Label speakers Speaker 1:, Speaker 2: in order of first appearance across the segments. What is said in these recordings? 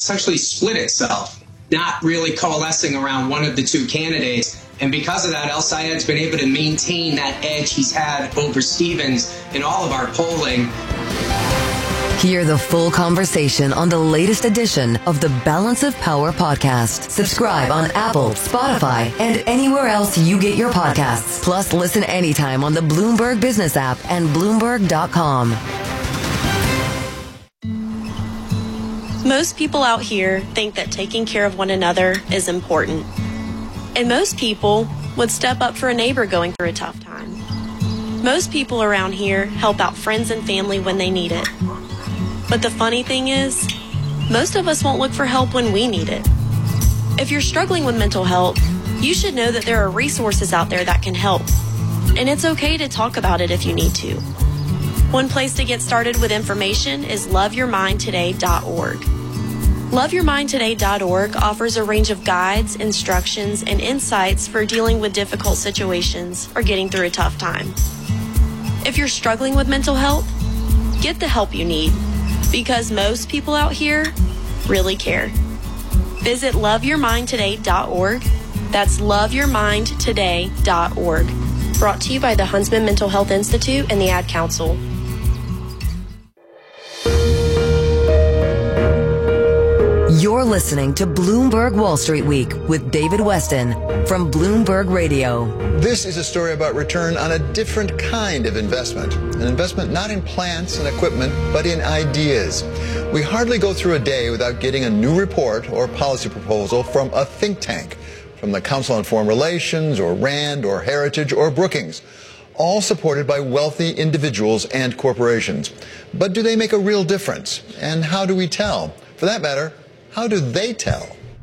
Speaker 1: essentially split itself, not really coalescing around one of the two candidates. And because of that, El Sayed's been able to maintain that edge he's had over Stevens in all of our polling.
Speaker 2: Hear the full conversation on the latest edition of the Balance of Power podcast. Subscribe on Apple, Spotify, and anywhere else you get your podcasts. Plus, listen anytime on the Bloomberg Business app and Bloomberg.com.
Speaker 3: Most people out here think that taking care of one another is important. And most people would step up for a neighbor going through a tough time. Most people around here help out friends and family when they need it. But the funny thing is, most of us won't look for help when we need it. If you're struggling with mental health, you should know that there are resources out there that can help. And it's okay to talk about it if you need to. One place to get started with information is loveyourmindtoday.org. Loveyourmindtoday.org offers a range of guides, instructions, and insights for dealing with difficult situations or getting through a tough time. If you're struggling with mental health, get the help you need, because most people out here really care. Visit loveyourmindtoday.org. That's loveyourmindtoday.org. Brought to you by the Huntsman Mental Health Institute and the Ad Council.
Speaker 2: You're listening to Bloomberg Wall Street Week with David Weston from Bloomberg Radio.
Speaker 4: This is a story about return on a different kind of investment. An investment not in plants and equipment, but in ideas. We hardly go through a day without getting a new report or policy proposal from a think tank, from the Council on Foreign Relations, or RAND, or Heritage, or Brookings, all supported by wealthy individuals and corporations. But do they make a real difference? And how do we tell? For that matter, how do they tell?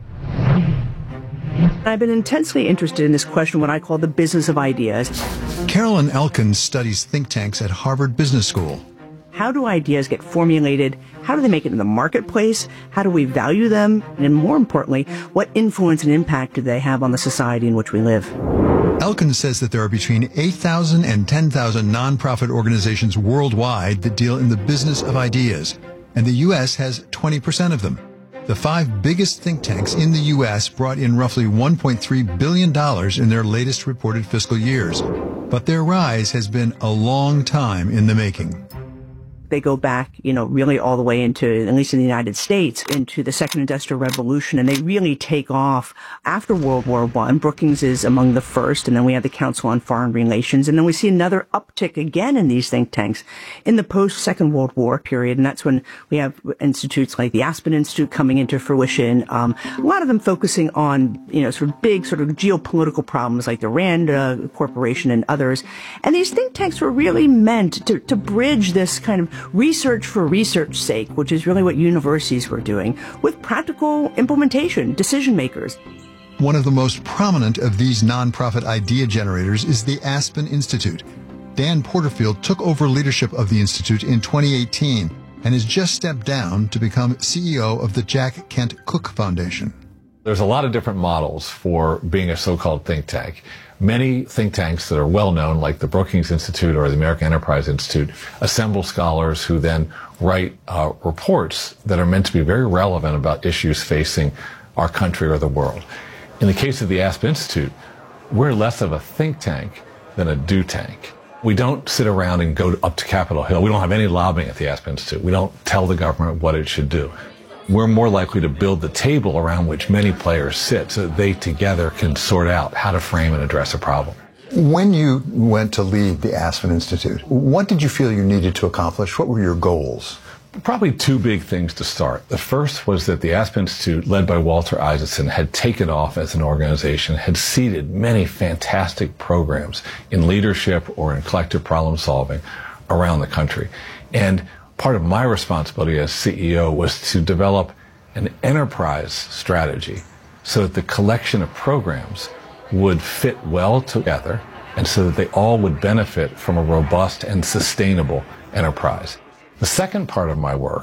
Speaker 5: I've been intensely interested in this question, what I call the business of ideas.
Speaker 6: Carolyn Elkins studies think tanks at Harvard Business School.
Speaker 5: How do ideas get formulated? How do they make it in the marketplace? How do we value them? And more importantly, what influence and impact do they have on the society in which we live?
Speaker 6: Elkins says that there are between 8,000 and 10,000 nonprofit organizations worldwide that deal in the business of ideas, and the U.S. has 20% of them. The 5 biggest think tanks in the U.S. brought in roughly $1.3 billion in their latest reported fiscal years. But their rise has been a long time in the making.
Speaker 5: They go back, really all the way into, at least in the United States, into the Second Industrial Revolution, and they really take off after World War I. Brookings is among the first, and then we have the Council on Foreign Relations, and then we see another uptick again in these think tanks in the post-Second World War period, and that's when we have institutes like the Aspen Institute coming into fruition, a lot of them focusing on, sort of big sort of geopolitical problems like the RAND Corporation and others. And these think tanks were really meant to bridge this kind of research for research's sake, which is really what universities were doing, with practical implementation, decision makers.
Speaker 6: One of the most prominent of these nonprofit idea generators is the Aspen Institute. Dan Porterfield took over leadership of the Institute in 2018 and has just stepped down to become CEO of the Jack Kent Cooke Foundation.
Speaker 7: There's a lot of different models for being a so-called think tank. Many think tanks that are well known, like the Brookings Institute or the American Enterprise Institute, assemble scholars who then write reports that are meant to be very relevant about issues facing our country or the world. In the case of the Aspen Institute, we're less of a think tank than a do tank. We don't sit around and go up to Capitol Hill. We don't have any lobbying at the Aspen Institute. We don't tell the government what it should do. We're more likely to build the table around which many players sit so that they together can sort out how to frame and address a problem.
Speaker 4: When you went to lead the Aspen Institute, what did you feel you needed to accomplish? What were your goals?
Speaker 7: Probably 2 big things to start. The first was that the Aspen Institute, led by Walter Isaacson, had taken off as an organization, had seeded many fantastic programs in leadership or in collective problem solving around the country. And part of my responsibility as CEO was to develop an enterprise strategy so that the collection of programs would fit well together and so that they all would benefit from a robust and sustainable enterprise. The second part of my work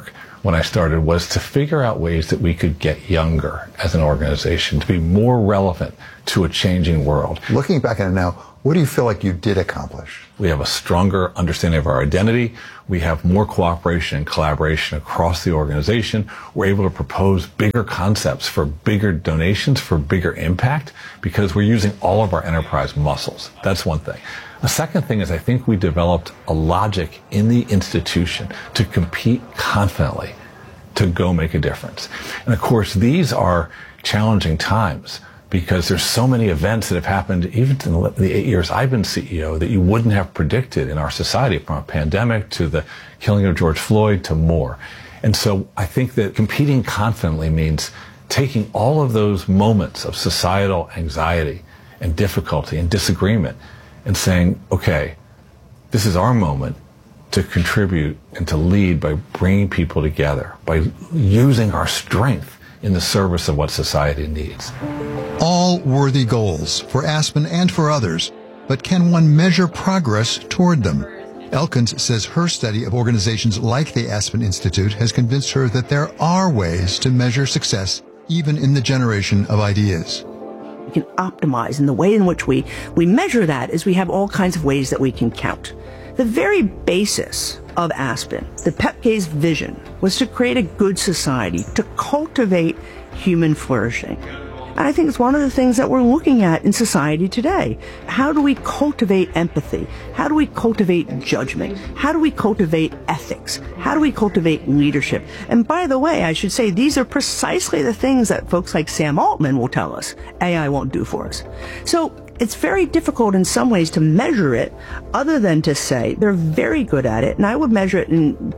Speaker 7: when I started was to figure out ways that we could get younger as an organization, to be more relevant to a changing world.
Speaker 6: Looking back at it now, what do you feel like you did accomplish?
Speaker 7: We have a stronger understanding of our identity. We have more cooperation and collaboration across the organization. We're able to propose bigger concepts for bigger donations, for bigger impact, because we're using all of our enterprise muscles. That's one thing. The second thing is I think we developed a logic in the institution to compete confidently to go make a difference. And of course, these are challenging times because there's so many events that have happened even in the 8 years I've been CEO that you wouldn't have predicted in our society, from a pandemic to the killing of George Floyd to more. And so I think that competing confidently means taking all of those moments of societal anxiety and difficulty and disagreement and saying, okay, this is our moment to contribute and to lead by bringing people together, by using our strength in the service of what society needs.
Speaker 6: All worthy goals for Aspen and for others, but can one measure progress toward them? Elkins says her study of organizations like the Aspen Institute has convinced her that there are ways to measure success even in the generation of ideas.
Speaker 5: We can optimize, and the way in which we measure that is we have all kinds of ways that we can count. The very basis of Aspen, the PEPCA's vision, was to create a good society, to cultivate human flourishing. And I think it's one of the things that we're looking at in society today. How do we cultivate empathy? How do we cultivate judgment? How do we cultivate ethics? How do we cultivate leadership? And by the way, I should say these are precisely the things that folks like Sam Altman will tell us AI won't do for us. So it's very difficult in some ways to measure it other than to say they're very good at it. And I would measure it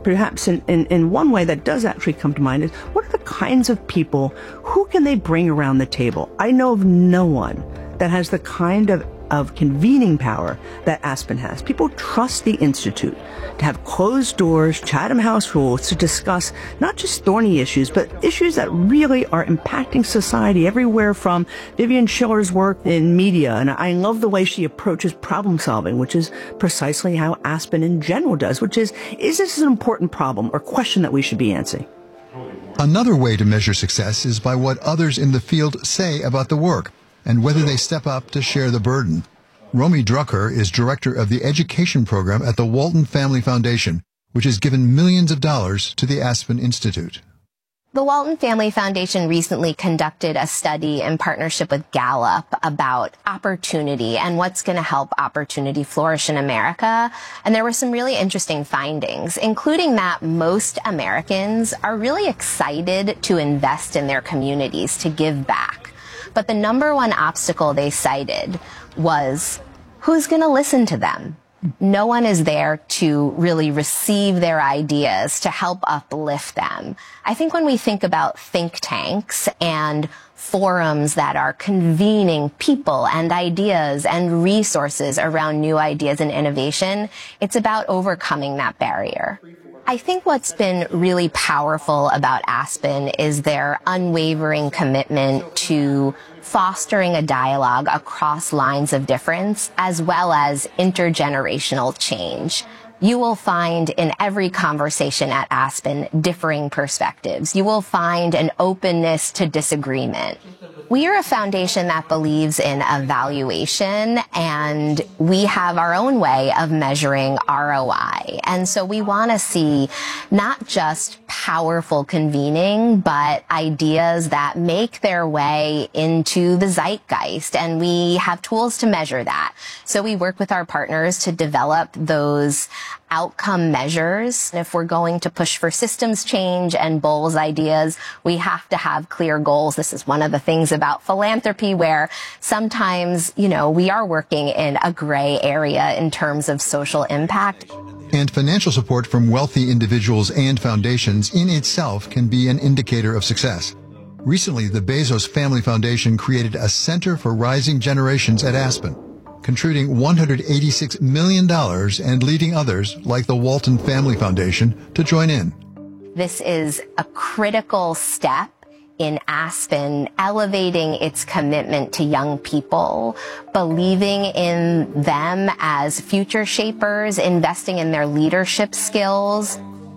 Speaker 5: in one way that does actually come to mind is what are the kinds of people, who can they bring around the table? I know of no one that has the kind of convening power that Aspen has. People trust the Institute to have closed doors, Chatham House rules to discuss not just thorny issues, but issues that really are impacting society everywhere from Vivian Schiller's work in media. And I love the way she approaches problem solving, which is precisely how Aspen in general does, which is this an important problem or question that we should be answering?
Speaker 6: Another way to measure success is by what others in the field say about the work and whether they step up to share the burden. Romy Drucker is director of the education program at the Walton Family Foundation, which has given millions of dollars to the Aspen Institute.
Speaker 8: The Walton Family Foundation recently conducted a study in partnership with Gallup about opportunity and what's going to help opportunity flourish in America. And there were some really interesting findings, including that most Americans are really excited to invest in their communities, to give back. But the number one obstacle they cited was who's going to listen to them? No one is there to really receive their ideas, to help uplift them. I think when we think about think tanks and forums that are convening people and ideas and resources around new ideas and innovation, it's about overcoming that barrier. I think what's been really powerful about Aspen is their unwavering commitment to fostering a dialogue across lines of difference, as well as intergenerational change. You will find in every conversation at Aspen differing perspectives. You will find an openness to disagreement. We are a foundation that believes in evaluation, and we have our own way of measuring ROI. And so we want to see not just powerful convening, but ideas that make their way into the zeitgeist. And we have tools to measure that. So we work with our partners to develop those outcome measures. If we're going to push for systems change and Bowles ideas, we have to have clear goals. This is one of the things about philanthropy where sometimes, we are working in a gray area in terms of social impact.
Speaker 6: And financial support from wealthy individuals and foundations in itself can be an indicator of success. Recently, the Bezos Family Foundation created a Center for Rising Generations at Aspen, contributing $186 million and leading others like the Walton Family Foundation to join in.
Speaker 8: This is a critical step in Aspen elevating its commitment to young people, believing in them as future shapers, investing in their leadership skills.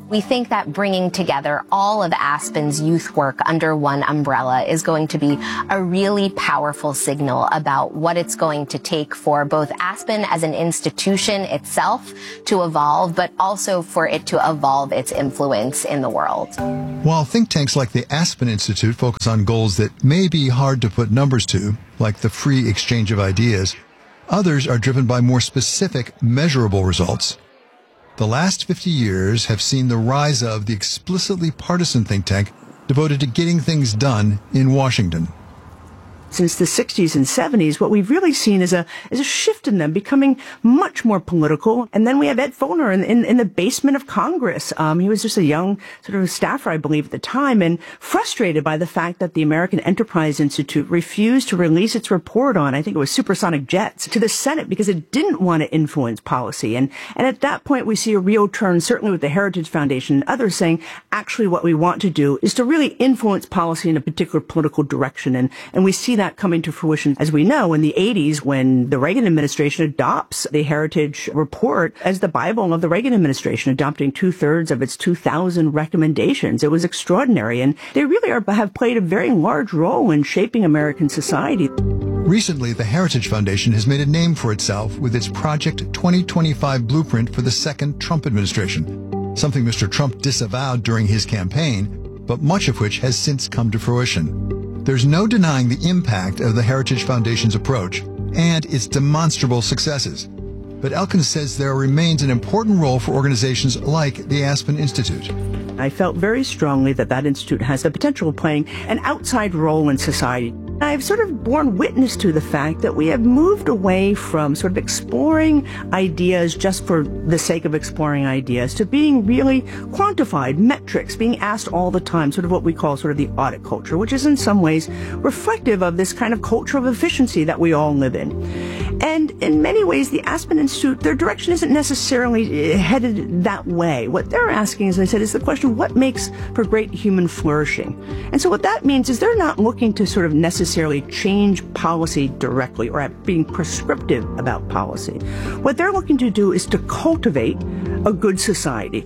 Speaker 8: We think that bringing together all of Aspen's youth work under one umbrella is going to be a really powerful signal about what it's going to take for both Aspen as an institution itself to evolve, but also for it to evolve its influence in the world.
Speaker 6: While think tanks like the Aspen Institute focus on goals that may be hard to put numbers to, like the free exchange of ideas, others are driven by more specific, measurable results. The last 50 years have seen the rise of the explicitly partisan think tank devoted to getting things done in Washington.
Speaker 5: Since the 60s and 70s, what we've really seen is a shift in them becoming much more political. And then we have Ed Foner in the basement of Congress. He was just a young sort of staffer, I believe, at the time, and frustrated by the fact that the American Enterprise Institute refused to release its report on, I think it was supersonic jets, to the Senate because it didn't want to influence policy. And at that point, we see a real turn, certainly with the Heritage Foundation and others saying, actually, what we want to do is to really influence policy in a particular political direction. And we see that coming to fruition, as we know, in the 80s when the Reagan administration adopts the Heritage Report as the Bible of the Reagan administration, adopting 2/3 of its 2,000 recommendations. It was extraordinary, and they really have played a very large role in shaping American society.
Speaker 6: Recently, the Heritage Foundation has made a name for itself with its Project 2025 blueprint for the second Trump administration, something Mr. Trump disavowed during his campaign, but much of which has since come to fruition. There's no denying the impact of the Heritage Foundation's approach and its demonstrable successes. But Elkins says there remains an important role for organizations like the Aspen Institute.
Speaker 5: I felt very strongly that that institute has the potential of playing an outside role in society. I've sort of borne witness to the fact that we have moved away from sort of exploring ideas just for the sake of exploring ideas to being really quantified, metrics, being asked all the time, sort of what we call sort of the audit culture, which is in some ways reflective of this kind of culture of efficiency that we all live in. And in many ways, the Aspen Institute, their direction isn't necessarily headed that way. What they're asking, as I said, is the question, what makes for great human flourishing? And so what that means is they're not looking to sort of necessarily change policy directly or at being prescriptive about policy. What they're looking to do is to cultivate a good society.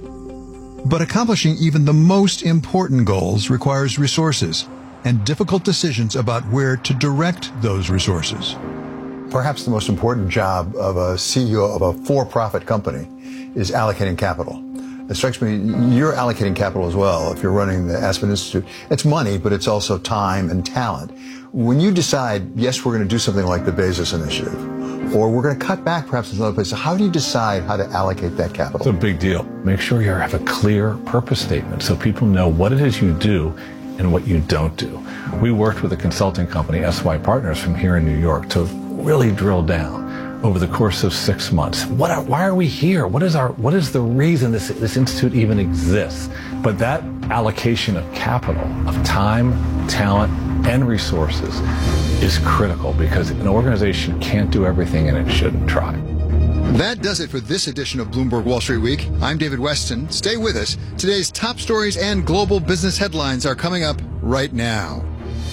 Speaker 6: But accomplishing even the most important goals requires resources and difficult decisions about where to direct those resources. Perhaps the most important job of a CEO of a for-profit company is allocating capital. It strikes me you're allocating capital as well if you're running the Aspen Institute. It's money, but it's also time and talent. When you decide, yes, we're going to do something like the Bezos Initiative, or we're going to cut back perhaps in another place, how do you decide how to allocate that capital?
Speaker 7: It's a big deal. Make sure you have a clear purpose statement so people know what it is you do and what you don't do. We worked with a consulting company, SY Partners, from here in New York to really drill down over the course of 6 months. Why are we here? What is the reason this institute even exists? But that allocation of capital, of time, talent, and resources is critical because an organization can't do everything and it shouldn't try.
Speaker 6: That does it for this edition of Bloomberg Wall Street Week. I'm David Weston. Stay with us. Today's top stories and global business headlines are coming up right now.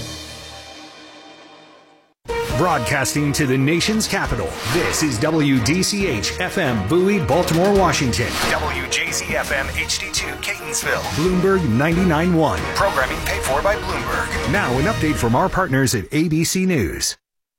Speaker 9: Broadcasting to the nation's capital, this is WDCH-FM Bowie, Baltimore, Washington. WJZ-FM HD2 Catonsville. Bloomberg 99.1. Programming paid for by Bloomberg. Now an update from our partners at ABC News.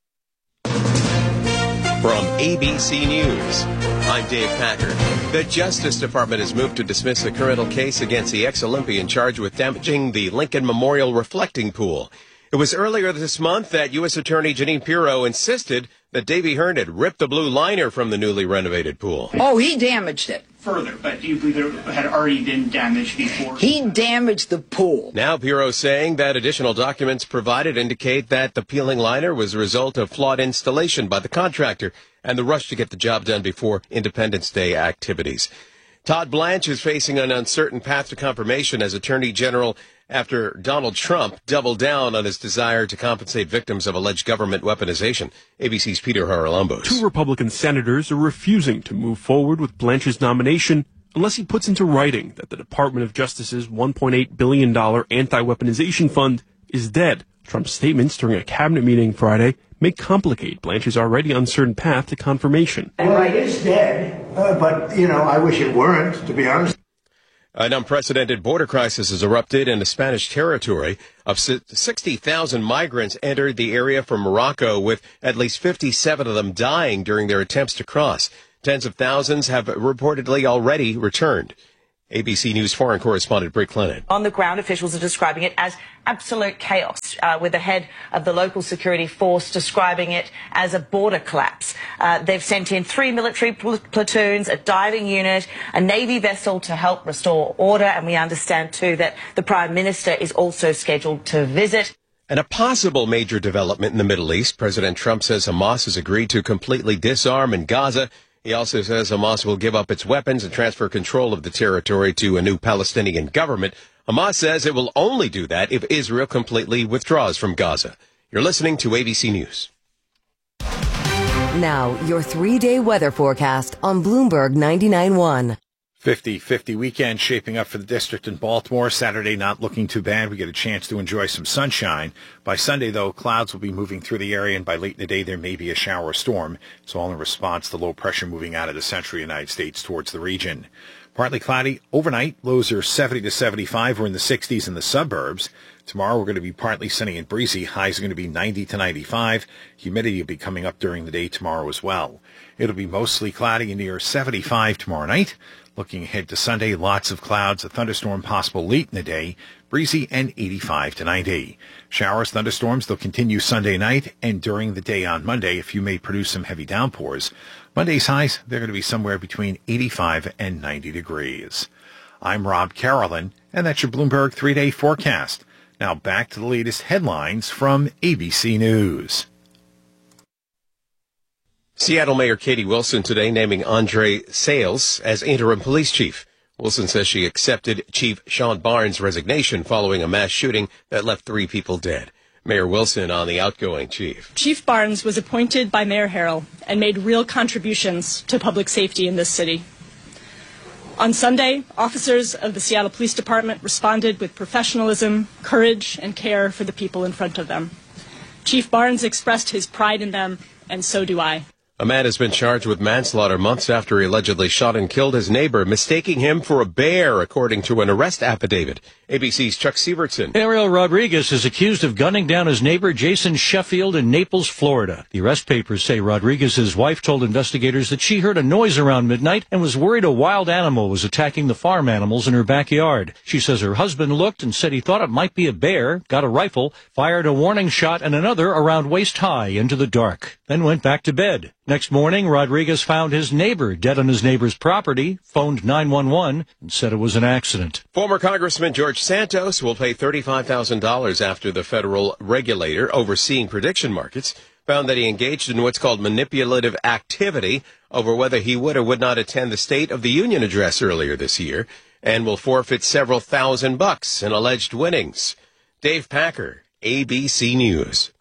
Speaker 10: From ABC News, I'm Dave Packer. The Justice Department has moved to dismiss a criminal case against the ex-Olympian charged with damaging the Lincoln Memorial reflecting pool. It was earlier this month that U.S. Attorney Jeanine Pirro insisted that Davy Hearn had ripped the blue liner from the newly renovated pool.
Speaker 11: Oh, he damaged it.
Speaker 12: Further, but do you believe it had already been damaged before?
Speaker 11: He damaged the pool.
Speaker 10: Now Pirro saying that additional documents provided indicate that the peeling liner was a result of flawed installation by the contractor and the rush to get the job done before Independence Day activities. Todd Blanche is facing an uncertain path to confirmation as Attorney General after Donald Trump doubled down on his desire to compensate victims of alleged government weaponization. ABC's Peter Haralambos.
Speaker 13: 2 Republican senators are refusing to move forward with Blanche's nomination unless he puts into writing that the Department of Justice's $1.8 billion anti-weaponization fund is dead. Trump's statements during a cabinet meeting Friday may complicate Blanche's already uncertain path to confirmation.
Speaker 14: Well, it is dead, but, I wish it weren't, to be honest.
Speaker 10: An unprecedented border crisis has erupted in the Spanish territory. Of 60,000 migrants entered the area from Morocco, with at least 57 of them dying during their attempts to cross. Tens of thousands have reportedly already returned. ABC News foreign correspondent Britt Clennon.
Speaker 14: On the ground, officials are describing it as absolute chaos, with the head of the local security force describing it as a border collapse. They've sent in 3 military platoons, a diving unit, a Navy vessel to help restore order, and we understand too that the Prime Minister is also scheduled to visit.
Speaker 10: And a possible major development in the Middle East. President Trump says Hamas has agreed to completely disarm in Gaza. He also says Hamas will give up its weapons and transfer control of the territory to a new Palestinian government. Hamas says it will only do that if Israel completely withdraws from Gaza. You're listening to ABC News.
Speaker 2: Now, your 3-day weather forecast on Bloomberg 99.1.
Speaker 15: 50-50 weekend shaping up for the district in Baltimore. Saturday not looking too bad. We get a chance to enjoy some sunshine. By Sunday, though, clouds will be moving through the area, and by late in the day, there may be a shower or storm. It's all in response to low pressure moving out of the central United States towards the region. Partly cloudy overnight. Lows are 70 to 75. We're in the 60s in the suburbs. Tomorrow, we're going to be partly sunny and breezy. Highs are going to be 90 to 95. Humidity will be coming up during the day tomorrow as well. It'll be mostly cloudy and near 75 tomorrow night. Looking ahead to Sunday, lots of clouds, a thunderstorm possible late in the day, breezy and 85 to 90. Showers, thunderstorms, they'll continue Sunday night and during the day on Monday. A few may produce some heavy downpours. Monday's highs, they're going to be somewhere between 85 and 90 degrees. I'm Rob Carolyn, and that's your Bloomberg 3-day forecast. Now back to the latest headlines from ABC News.
Speaker 10: Seattle Mayor Katie Wilson today naming Andre Sayles as interim police chief. Wilson says she accepted Chief Sean Barnes' resignation following a mass shooting that left 3 people dead. Mayor Wilson on the outgoing chief.
Speaker 16: Chief Barnes was appointed by Mayor Harrell and made real contributions to public safety in this city. On Sunday, officers of the Seattle Police Department responded with professionalism, courage, and care for the people in front of them. Chief Barnes expressed his pride in them, and so do I.
Speaker 10: A man has been charged with manslaughter months after he allegedly shot and killed his neighbor, mistaking him for a bear, according to an arrest affidavit. ABC's Chuck Sievertson.
Speaker 17: Ariel Rodriguez is accused of gunning down his neighbor Jason Sheffield in Naples, Florida. The arrest papers say Rodriguez's wife told investigators that she heard a noise around midnight and was worried a wild animal was attacking the farm animals in her backyard. She says her husband looked and said he thought it might be a bear, got a rifle, fired a warning shot and another around waist high into the dark, then went back to bed. Next morning, Rodriguez found his neighbor dead on his neighbor's property, phoned 911, and said it was an accident.
Speaker 10: Former Congressman George Santos will pay $35,000 after the federal regulator overseeing prediction markets found that he engaged in what's called manipulative activity over whether he would or would not attend the State of the Union address earlier this year, and will forfeit several $1,000 in alleged winnings. Dave Packer, ABC News.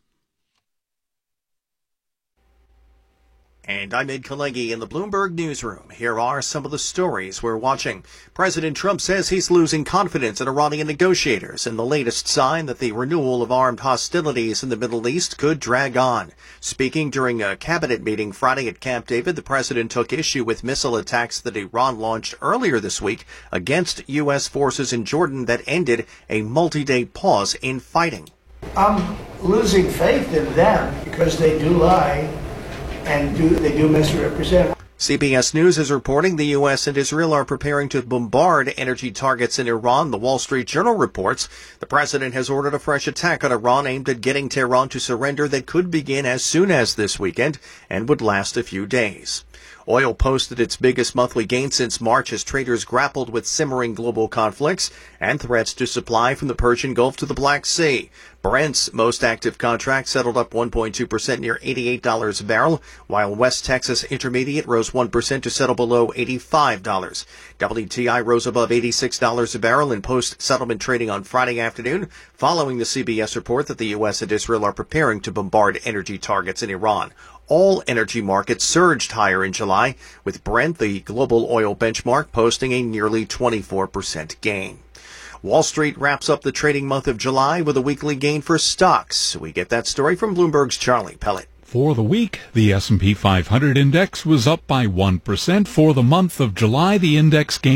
Speaker 18: And I'm Ed Kalegi in the Bloomberg Newsroom. Here are some of the stories we're watching. President Trump says he's losing confidence in Iranian negotiators in the latest sign that the renewal of armed hostilities in the Middle East could drag on. Speaking during a cabinet meeting Friday at Camp David, the president took issue with missile attacks that Iran launched earlier this week against U.S. forces in Jordan that ended a multi-day pause in fighting.
Speaker 19: I'm losing faith in them because they do lie. And they do misrepresent.
Speaker 18: CBS News is reporting the U.S. and Israel are preparing to bombard energy targets in Iran. The Wall Street Journal reports the president has ordered a fresh attack on Iran aimed at getting Tehran to surrender that could begin as soon as this weekend and would last a few days. Oil posted its biggest monthly gain since March as traders grappled with simmering global conflicts and threats to supply from the Persian Gulf to the Black Sea. Brent's most active contract settled up 1.2% near $88 a barrel, while West Texas Intermediate rose 1% to settle below $85. WTI rose above $86 a barrel in post-settlement trading on Friday afternoon, following the CBS report that the U.S. and Israel are preparing to bombard energy targets in Iran. All energy markets surged higher in July, with Brent, the global oil benchmark, posting a nearly 24% gain. Wall Street wraps up the trading month of July with a weekly gain for stocks. We get that story from Bloomberg's Charlie Pellet.
Speaker 20: For the week, the S&P 500 index was up by 1%. For the month of July, the index gained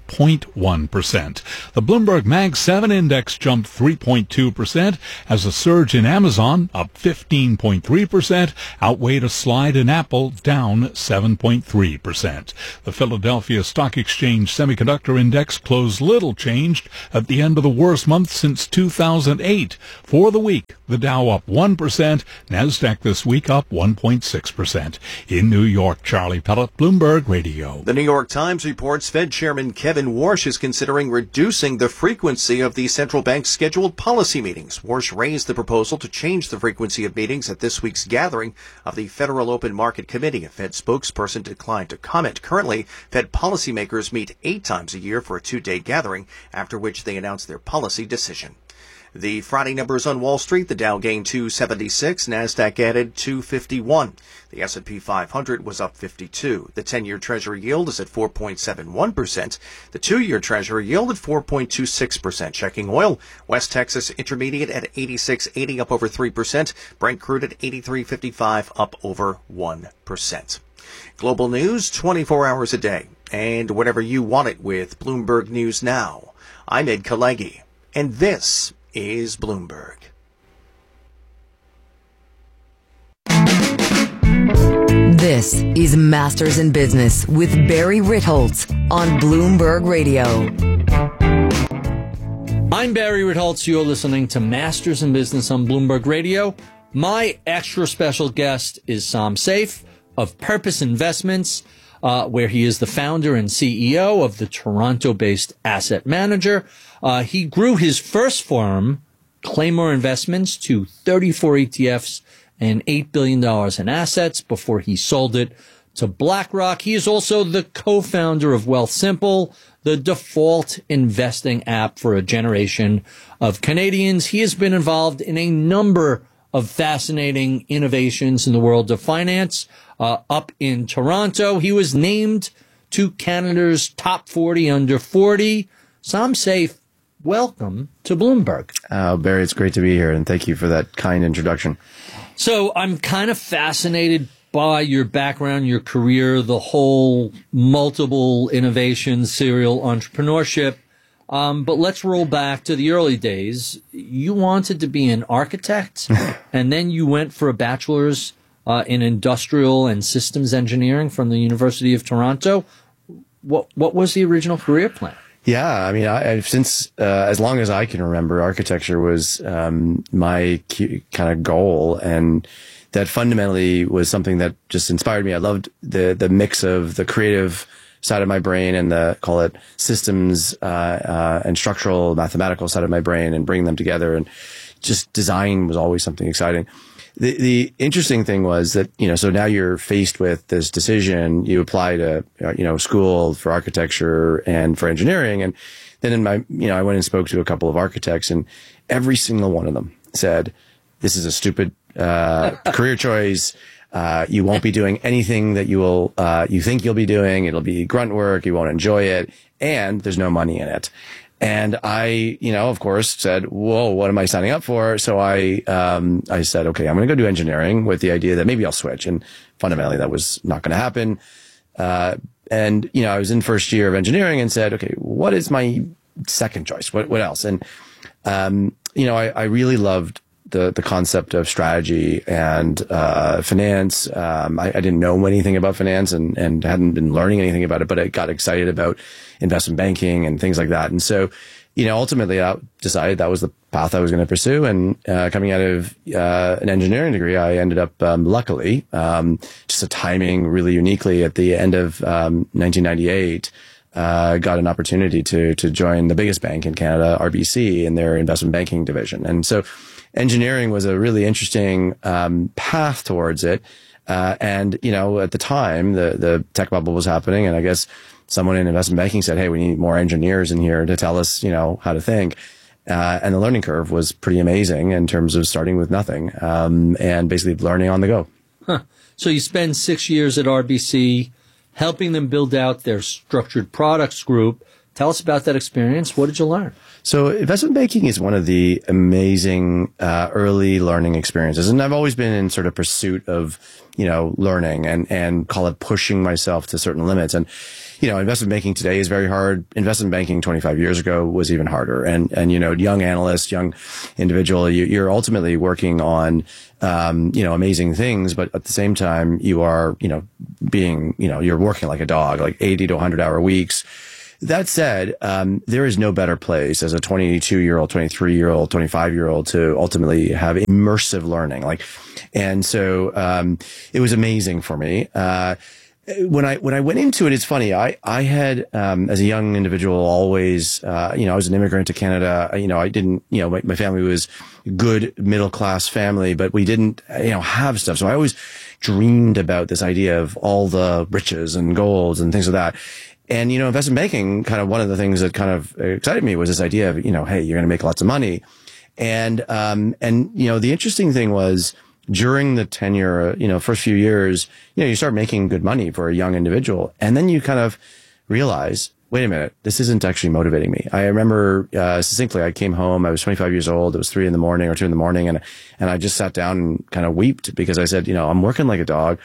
Speaker 20: 0.1%. The Bloomberg Mag 7 index jumped 3.2% as a surge in Amazon, up 15.3%, outweighed a slide in Apple, down 7.3%. The Philadelphia Stock Exchange Semiconductor Index closed little changed at the end of the worst month since 2008. For the week, the Dow up 1%, NASDAQ this week up 1.6%. In New York, Charlie Pellet, Bloomberg Radio.
Speaker 18: The New York Times reports Fed Chairman Kevin Warsh is considering reducing the frequency of the central bank's scheduled policy meetings. Warsh raised the proposal to change the frequency of meetings at this week's gathering of the Federal Open Market Committee. A Fed spokesperson declined to comment. Currently, Fed policymakers meet 8 times a year for a 2-day gathering, after which they announce their policy decision. The Friday numbers on Wall Street, the Dow gained 276, NASDAQ added 251. The S&P 500 was up 52. The 10-year Treasury yield is at 4.71%. The 2-year Treasury yield at 4.26%. Checking oil, West Texas Intermediate at 86.80, up over 3%. Brent crude at 83.55, up over 1%. Global news 24 hours a day, and whenever you want it with Bloomberg News Now. I'm Ed Kalegi, and this is Bloomberg.
Speaker 2: This is Masters in Business with Barry Ritholtz on Bloomberg Radio.
Speaker 21: I'm Barry Ritholtz. You're listening to Masters in Business on Bloomberg Radio. My extra special guest is Sam Saif of Purpose Investments, where he is the founder and CEO of the Toronto-based asset manager. He grew his first firm, Claymore Investments, to 34 ETFs and $8 billion in assets before he sold it to BlackRock. He is also the co-founder of Wealthsimple, the default investing app for a generation of Canadians. He has been involved in a number of fascinating innovations in the world of finance. Up in Toronto, he was named to Canada's top 40 under 40. Sam Saif, welcome to Bloomberg.
Speaker 22: Barry, it's great to be here, and thank you for that kind introduction.
Speaker 21: So I'm kind of fascinated by your background, your career, the whole multiple innovation, serial entrepreneurship. But let's roll back to the early days. You wanted to be an architect, and then you went for a bachelor's in industrial and systems engineering from the University of Toronto. What was the original career plan?
Speaker 22: Yeah, I mean, I've since as long as I can remember, architecture was my kind of goal, and that fundamentally was something that just inspired me. I loved the mix of the creative side of my brain and the, call it, systems and structural mathematical side of my brain, and bringing them together. And just design was always something exciting. The interesting thing was that, so now you're faced with this decision. You apply to, school for architecture and for engineering. And then I went and spoke to a couple of architects, and every single one of them said, this is a stupid career choice. You won't be doing anything that you think you'll be doing. It'll be grunt work. You won't enjoy it. And there's no money in it. And I, of course said, whoa, what am I signing up for? So I said, okay, I'm going to go do engineering with the idea that maybe I'll switch. And fundamentally that was not going to happen. And I was in first year of engineering and said, okay, what is my second choice? What else? And, I really loved the concept of strategy and finance. I didn't know anything about finance and hadn't been learning anything about it, but I got excited about investment banking and things like that. And so, ultimately I decided that was the path I was going to pursue. And coming out of an engineering degree, I ended up, luckily, just a timing really uniquely at the end of 1998, got an opportunity to join the biggest bank in Canada, RBC, in their investment banking division. And so engineering was a really interesting path towards it. And, at the time, the tech bubble was happening. And I guess someone in investment banking said, hey, we need more engineers in here to tell us, how to think. And the learning curve was pretty amazing in terms of starting with nothing and basically learning on the go.
Speaker 21: Huh. So you spend 6 years at RBC helping them build out their structured products group. Tell us about that experience. What did you learn?
Speaker 22: So investment banking is one of the amazing early learning experiences. And I've always been in sort of pursuit of, learning and call it pushing myself to certain limits. And, investment banking today is very hard. Investment banking 25 years ago was even harder. And young analyst, young individual, you're ultimately working on, amazing things. But at the same time, you are, you're working like a dog, like 80 to 100-hour weeks. That said, there is no better place as a 22-year-old, 23-year-old, 25-year-old to ultimately have immersive learning. And so, it was amazing for me. When I went into it, it's funny. I had, as a young individual, always, I was an immigrant to Canada. I didn't, my family was good middle class family, but we didn't, have stuff. So I always dreamed about this idea of all the riches and golds and things like that. And, investment banking, kind of one of the things that kind of excited me was this idea of, hey, you're going to make lots of money. And the interesting thing was during the tenure, first few years, you start making good money for a young individual. And then you kind of realize, wait a minute, this isn't actually motivating me. I remember, succinctly, I came home, I was 25 years old. It was 3 in the morning or 2 in the morning. And I just sat down and kind of wept because I said, I'm working like a dog.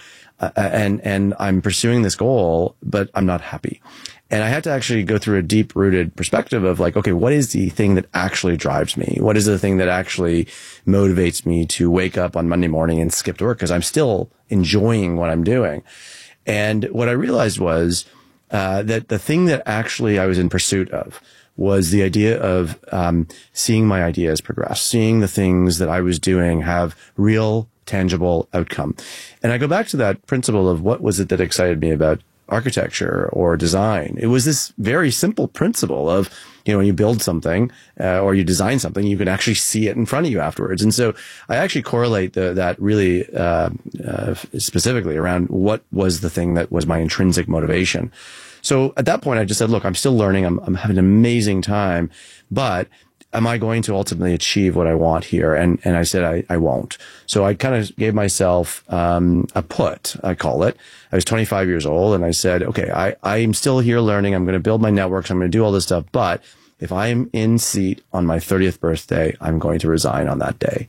Speaker 22: And I'm pursuing this goal, but I'm not happy. And I had to actually go through a deep rooted perspective of okay, what is the thing that actually drives me? What is the thing that actually motivates me to wake up on Monday morning and skip to work? Because I'm still enjoying what I'm doing. And what I realized was, that the thing that actually I was in pursuit of was the idea of, seeing my ideas progress, seeing the things that I was doing have real tangible outcome. And I go back to that principle of what was it that excited me about architecture or design. It was this very simple principle of, when you build something, or you design something, you can actually see it in front of you afterwards. And so I actually correlate that really, specifically around what was the thing that was my intrinsic motivation. So at that point, I just said, look, I'm still learning. I'm having an amazing time, but am I going to ultimately achieve what I want here? And I said, I won't. So I kind of gave myself, a put, I call it. I was 25 years old and I said, okay, I'm still here learning. I'm going to build my networks. I'm going to do all this stuff. But if I'm in seat on my 30th birthday, I'm going to resign on that day.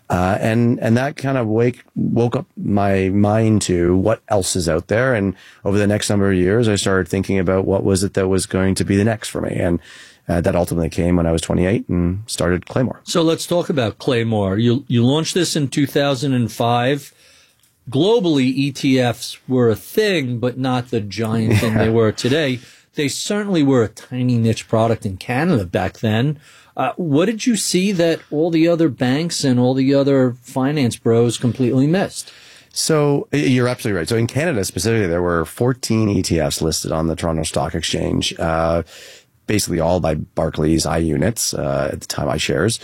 Speaker 22: And that kind of woke up my mind to what else is out there. And over the next number of years, I started thinking about what was it that was going to be the next for me. And that ultimately came when I was 28 and started Claymore.
Speaker 21: So let's talk about Claymore. You launched this in 2005. Globally, ETFs were a thing, but not the giant thing they were today. They certainly were a tiny niche product in Canada back then. What did you see that all the other banks and all the other finance bros completely missed?
Speaker 22: So you're absolutely right. So in Canada specifically, there were 14 ETFs listed on the Toronto Stock Exchange. Basically all by Barclays iUnits, at the time iShares.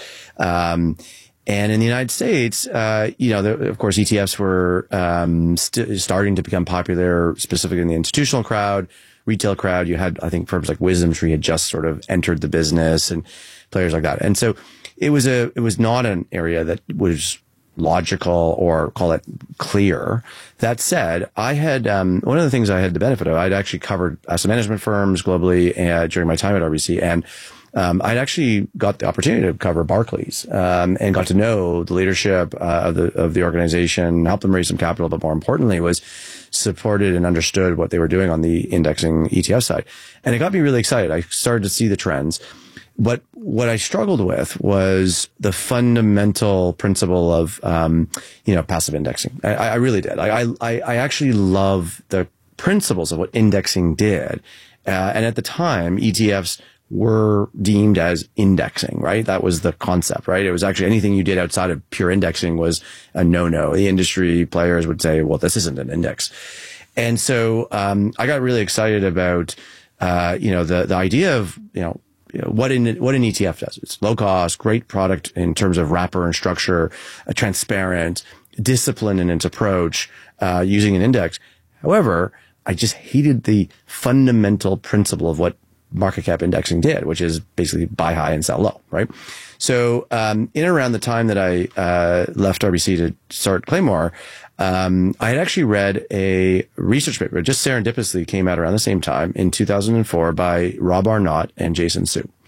Speaker 22: And in the United States, of course, ETFs were, starting to become popular, specifically in the institutional crowd, retail crowd. You had, I think, firms like WisdomTree had just sort of entered the business and players like that. And so it was not an area that was logical or call it clear. That said, I had, one of the things I had the benefit of, I'd actually covered asset management firms globally during my time at RBC. And, I'd actually got the opportunity to cover Barclays, and got to know the leadership, of the organization, help them raise some capital, but more importantly was supported and understood what they were doing on the indexing ETF side. And it got me really excited. I started to see the trends. But what I struggled with was the fundamental principle of, passive indexing. I really did. I actually love the principles of what indexing did. And at the time, ETFs were deemed as indexing, right? That was the concept, right? It was actually anything you did outside of pure indexing was a no-no. The industry players would say, well, this isn't an index. And so, I got really excited about, the idea of, what an ETF does. It's low cost, great product in terms of wrapper and structure, transparent, discipline in its approach, using an index. However, I just hated the fundamental principle of what market cap indexing did, which is basically buy high and sell low, right? So, in and around the time that I, left RBC to start Claymore, I had actually read a research paper, just serendipitously came out around the same time in 2004 by Rob Arnott and Jason Su.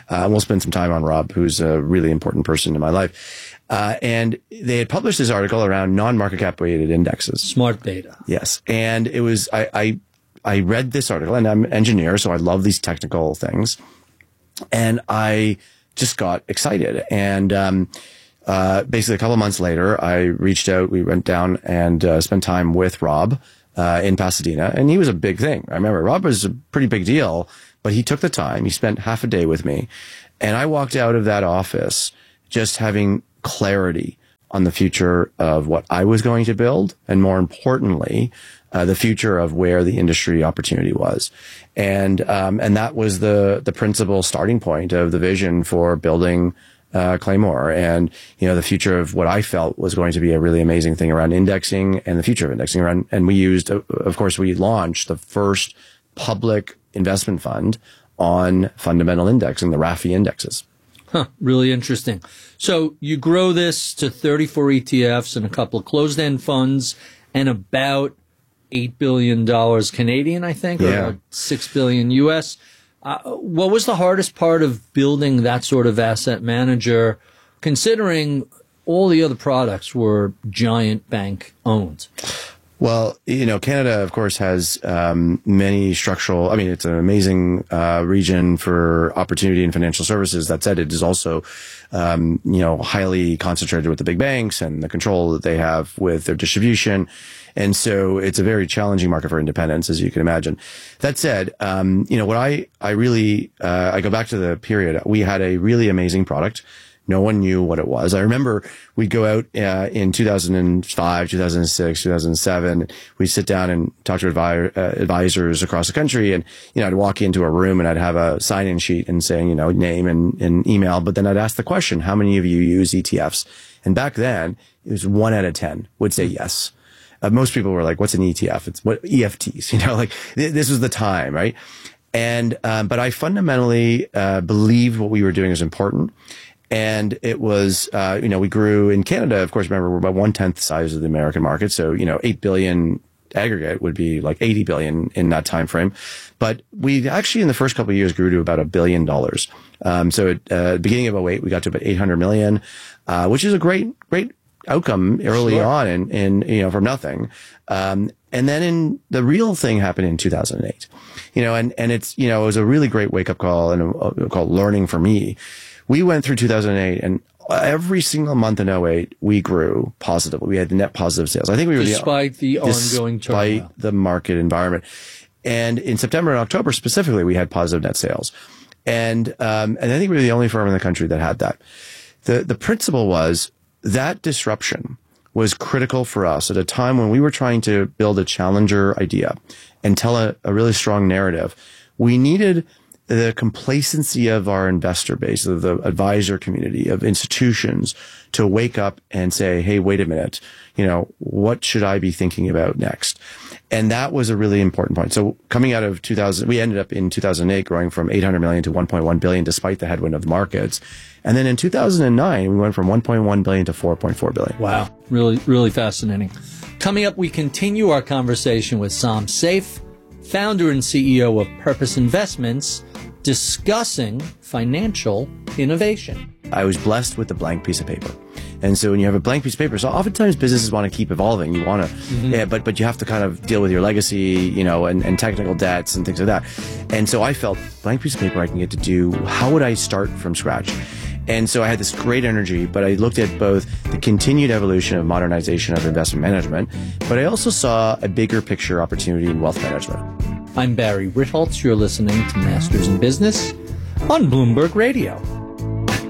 Speaker 22: We'll spend some time on Rob, who's a really important person in my life. And they had published this article around non-market cap weighted indexes.
Speaker 21: Smart beta.
Speaker 22: Yes. And it was, I read this article, and I'm an engineer, so I love these technical things. And I just got excited. And basically a couple of months later, I reached out. We went down and spent time with Rob in Pasadena. And he was a big thing. I remember Rob was a pretty big deal, but he took the time. He spent half a day with me. And I walked out of that office just having clarity on the future of what I was going to build. And more importantly, the future of where the industry opportunity was. And that was the principal starting point of the vision for building Claymore, and the future of what I felt was going to be a really amazing thing around indexing and the future of indexing around. And we used, of course, we launched the first public investment fund on fundamental indexing, the RAFI indexes.
Speaker 21: Huh, really interesting. So you grow this to 34 ETFs and a couple of closed-end funds and about $8 billion Canadian, I think, or about $6 billion US. What was the hardest part of building that sort of asset manager, considering all the other products were giant bank owned?
Speaker 22: Well, Canada, of course, has many structural. I mean, it's an amazing region for opportunity in financial services. That said, it is also, highly concentrated with the big banks and the control that they have with their distribution. And so it's a very challenging market for independents, as you can imagine. That said, what I really, I go back to the period. We had a really amazing product. No one knew what it was. I remember we'd go out in 2005, 2006, 2007. We'd sit down and talk to advisors across the country. And, I'd walk into a room and I'd have a sign-in sheet and saying, name and email. But then I'd ask the question, how many of you use ETFs? And back then, it was 1 out of 10 would say yes. Most people were like, what's an ETF? It's what EFTs, this was the time, right? And, but I fundamentally, believed what we were doing was important. And it was, we grew in Canada. Of course, remember, we're about 1/10 the size of the American market. So, 8 billion aggregate would be like 80 billion in that time frame. But we actually, in the first couple of years, grew to about $1 billion. So at the beginning of 2008, we got to about 800 million, which is a great outcome early on in from nothing. And then the real thing happened in 2008, and it's, it was a really great wake up call and called learning for me. We went through 2008 and every single month in 2008, we grew positively. We had net positive sales. I think we were
Speaker 21: despite the ongoing turmoil,
Speaker 22: despite the market environment. And in September and October specifically, we had positive net sales. And I think we were the only firm in the country that had that. The principle was that disruption was critical for us at a time when we were trying to build a challenger idea and tell a really strong narrative. We needed the complacency of our investor base, of the advisor community, of institutions to wake up and say, hey, wait a minute, what should I be thinking about next? And that was a really important point. So coming out of 2000, we ended up in 2008 growing from 800 million to 1.1 billion despite the headwind of the markets. And then in 2009, we went from 1.1 billion to 4.4 billion.
Speaker 21: Wow. Really, really fascinating. Coming up, we continue our conversation with Sam Saif, founder and CEO of Purpose Investments, discussing financial innovation.
Speaker 22: I was blessed with a blank piece of paper. And so when you have a blank piece of paper, so oftentimes businesses want to keep evolving. You want to, but you have to kind of deal with your legacy, and technical debts and things like that. And so I felt blank piece of paper I can get to do. How would I start from scratch? And so I had this great energy, but I looked at both the continued evolution of modernization of investment management, but I also saw a bigger picture opportunity in wealth management.
Speaker 21: I'm Barry Ritholtz. You're listening to Masters in Business on Bloomberg Radio.